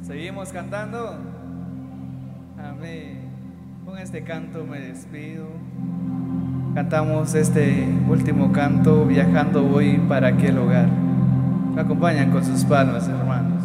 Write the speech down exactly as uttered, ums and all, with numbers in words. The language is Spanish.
Seguimos cantando. Amén. Con este canto me despido. Cantamos este último canto, viajando hoy para aquel hogar. Me acompañan con sus palmas, hermanos.